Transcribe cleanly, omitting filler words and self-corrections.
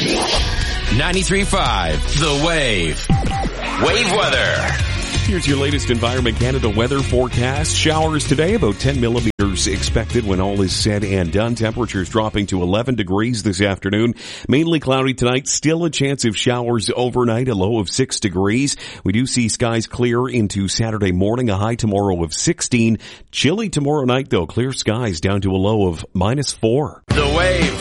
93.5 The Wave. Wave weather. Here's your latest Environment Canada weather forecast. Showers today, about 10 millimeters expected when all is said and done. Temperatures dropping to 11 degrees this afternoon. Mainly cloudy tonight. Still a chance of showers overnight, a low of 6 degrees. We do see skies clear into Saturday morning, a high tomorrow of 16. Chilly tomorrow night, though. Clear skies down to a low of -4. The Wave.